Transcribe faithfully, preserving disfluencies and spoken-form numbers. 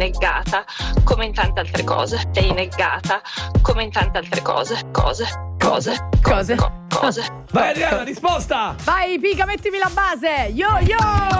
negata come in tante altre cose. Sei negata come in tante altre cose. Cose, cose, cose, Cose. co- cose. Vai Adriana, risposta! Vai Pica, mettimi la base. Yo yo.